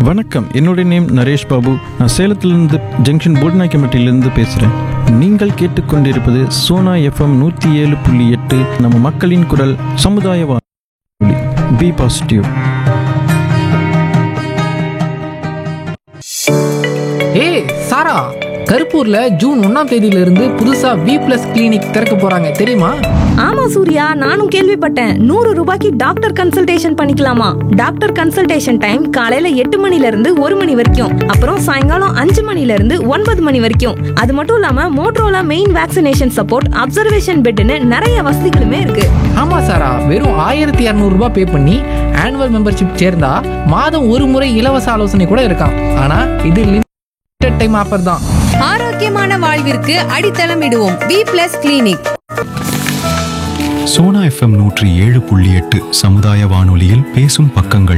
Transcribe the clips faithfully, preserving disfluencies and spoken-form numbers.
வணக்கம், என்னுடைய நேம் நரேஷ் பாபு. நான் சேலத்திலிருந்து ஜங்ஷன் போட்நாயக்கம்பட்டியிலிருந்து பேசுகிறேன். நீங்கள் கேட்டுக்கொண்டிருப்பது சோனா எஃப்எம் நூற்றி ஏழு புள்ளி எட்டு, நம்ம மக்களின் குரல் சமுதாய வானொலி. B positive. ஏய் சாரா, கருப்பூர்ல ஜூன் ஒன்னாம் தேதியில இருந்து புதுசா வி பிளஸ் கிளினிக் திறக்க போறாங்க தெரியுமா? ஆமா சூர்யா, நானும் கேள்விப்பட்டேன். நூறு ரூபாய்க்கு டாக்டர் கன்சல்டேஷன் பண்ணிக்கலாமா? டாக்டர் கன்சல்டேஷன் டைம் காலையில எட்டு மணில இருந்து ஒரு மணி வரைக்கும், அப்புறம் சாயங்காலம் அஞ்சு மணில இருந்து ஒன்பது மணி வரைக்கும். அது மட்டும் இல்லாம Motorola main vaccination support, observation பெட்னு நிறைய வசதிகளுமே இருக்கு. ஆமா சாரா, வெறும் ஆயிரத்தி இரநூறு ரூபாய் பே பண்ணி ஆனுவல் மெம்பர்ஷிப் சேர்ந்தா மாதம் ஒரு முறை இலவச ஆலோசனை கூட இருக்காம். ஆனா இது லிமிடெட் டைம் ஆஃபர் தான். ஆரோக்கியமான வாழ்விற்கு அடித்தளம் இடுவோம். V plus clinic. Sona FM நூற்றி ஏழு புள்ளி எட்டு சமுதாய வானொலியில் பேசும் பக்கங்கள்.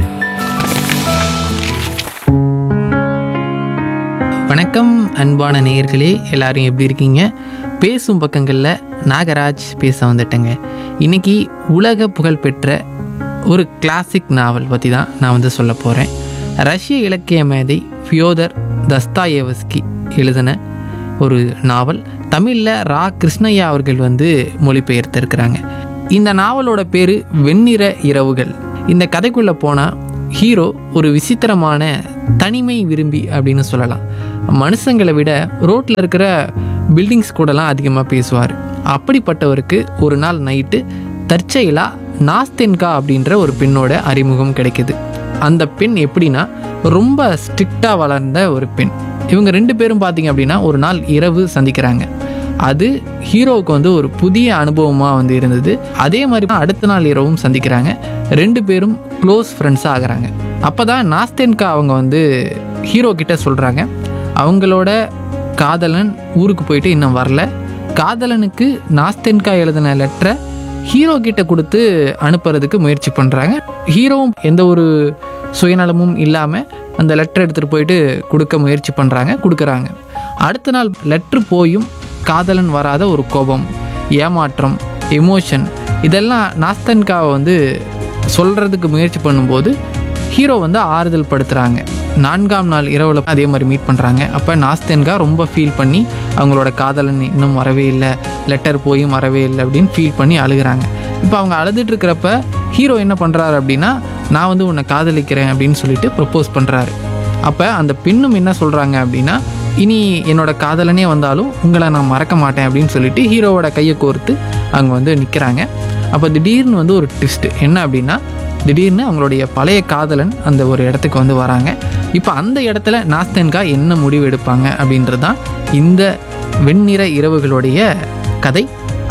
வணக்கம் அன்பான நேயர்களே, எல்லாரும் எப்படி இருக்கீங்க? பேசும் பக்கங்களில் நாகராஜ் பேச வந்துட்டேங்க. இன்னைக்கு உலக புகழ்பெற்ற ஒரு கிளாசிக் நாவல் பற்றி தான் நான் வந்து சொல்ல போகிறேன். ரஷ்ய இலக்கிய மேதை ஃபியோதர் தஸ்தாயேவஸ்கி எழுதின ஒரு நாவல். தமிழில் ரா கிருஷ்ணய்யா அவர்கள் வந்து மொழிபெயர்த்திருக்கிறாங்க. இந்த நாவலோட பேர் வெண்ணிற இரவுகள். இந்த கதைக்குள்ளே போனால் ஹீரோ ஒரு விசித்திரமான தனிமை விரும்பி அப்படின்னு சொல்லலாம். மனுஷங்களை விட ரோட்டில் இருக்கிற பில்டிங்ஸ் கூடலாம் அதிகமாக பேசுவார். அப்படிப்பட்டவருக்கு ஒரு நாள் நைட்டு தற்செயலாக நாஸ்தென்கா அப்படின்ற ஒரு பெண்ணோட அறிமுகம் கிடைக்குது. அந்த பெண் எப்படின்னா ரொம்ப ஸ்ட்ரிக்டாக வளர்ந்த ஒரு பெண். இவங்க ரெண்டு பேரும் பார்த்திங்க அப்படின்னா ஒரு நாள் இரவு சந்திக்கிறாங்க. அது ஹீரோவுக்கு வந்து ஒரு புதிய அனுபவமாக வந்து இருந்தது. அதே மாதிரி அடுத்த நாள் இரவும் சந்திக்கிறாங்க. ரெண்டு பேரும் க்ளோஸ் ஃப்ரெண்ட்ஸாக ஆகிறாங்க. அப்போ தான் நாஸ்தென்கா அவங்க வந்து ஹீரோ கிட்ட சொல்கிறாங்க, அவங்களோட காதலன் ஊருக்கு போயிட்டு இன்னும் வரல. காதலனுக்கு நாஸ்தென்கா எழுதின லெட்டரை ஹீரோ கிட்ட கொடுத்து அனுப்புறதுக்கு முயற்சி பண்ணுறாங்க. ஹீரோவும் எந்த ஒரு சுயநலமும் இல்லாமல் அந்த லெட்டர் எடுத்துகிட்டு போயிட்டு கொடுக்க முயற்சி பண்ணுறாங்க, கொடுக்குறாங்க. அடுத்த நாள் லெட்ரு போயும் காதலன் வராத ஒரு கோபம், ஏமாற்றம், எமோஷன் இதெல்லாம் நாஸ்தென்காவை வந்து சொல்கிறதுக்கு முயற்சி பண்ணும்போது ஹீரோ வந்து ஆறுதல் படுத்துகிறாங்க. நான்காம் நாள் இரவில் அதே மாதிரி மீட் பண்ணுறாங்க. அப்போ நாஸ்தென்கா ரொம்ப ஃபீல் பண்ணி அவங்களோட காதலன் இன்னும் வரவே இல்லை, லெட்டர் போயும் வரவே இல்லை அப்படின்னு ஃபீல் பண்ணி அழுகிறாங்க. இப்போ அவங்க அழுதுட்டு இருக்கிறப்ப ஹீரோ என்ன பண்ணுறாரு அப்படின்னா, நான் வந்து உன்னை காதலிக்கிறேன் அப்படின்னு சொல்லிட்டு ப்ரப்போஸ் பண்ணுறாரு. அப்போ அந்த பெண்ணும் என்ன சொல்கிறாங்க அப்படின்னா, இனி என்னோட காதலனே வந்தாலும் உங்களை நான் மறக்க மாட்டேன் அப்படின்னு சொல்லிட்டு ஹீரோவோட கையை கோர்த்து அவங்க வந்து நிற்கிறாங்க. அப்போ திடீர்னு வந்து ஒரு ட்விஸ்ட்டு என்ன அப்படின்னா, திடீர்னு அவங்களுடைய பழைய காதலன் அந்த ஒரு இடத்துக்கு வந்து வராங்க. இப்போ அந்த இடத்துல நாஸ்தென்கா என்ன முடிவு எடுப்பாங்க அப்படின்றது தான் இந்த வெண்ணிற இரவுகளுடைய கதை.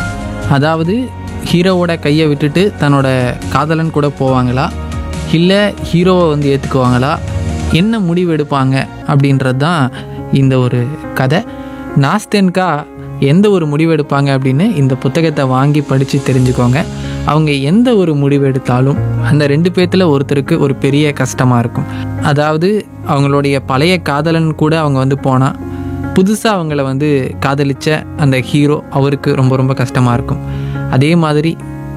அதாவது ஹீரோவோட கையை விட்டுட்டு தன்னோட காதலன் கூட போவாங்களா, இல்லை ஹீரோவை வந்து ஏற்றுக்குவாங்களா, என்ன முடிவு எடுப்பாங்க அப்படின்றது தான் இந்த ஒரு கதை. நாஸ்தென்கா எந்த ஒரு முடிவு எடுப்பாங்க அப்படின்னு இந்த புத்தகத்தை வாங்கி படித்து தெரிஞ்சுக்கோங்க. அவங்க எந்த ஒரு முடிவு எடுத்தாலும் அந்த ரெண்டு பேர்த்தில் ஒருத்தருக்கு ஒரு பெரிய கஷ்டமாக இருக்கும். அதாவது அவங்களுடைய பழைய காதலன் கூட அவங்க வந்து போனால் புதுசாக அவங்கள வந்து காதலித்த அந்த ஹீரோ அவருக்கு ரொம்ப ரொம்ப கஷ்டமாக இருக்கும். அதே மாதிரி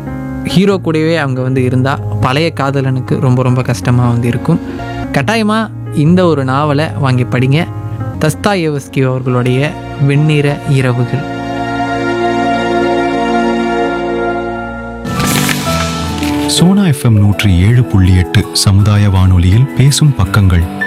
ஹீரோ கூடவே அவங்க வந்து இருந்தால் பழைய காதலனுக்கு ரொம்ப ரொம்ப கஷ்டமாக வந்து இருக்கும். கட்டாயமாக இந்த ஒரு நாவலை வாங்கி படிங்க. தஸ்தாயேவஸ்கி அவர்களுடைய வெண்ணிற இரவுகள். சோனா எஃப்எம் நூற்றி ஏழு புள்ளி எட்டு சமுதாய வானொலியில் பேசும் பக்கங்கள்.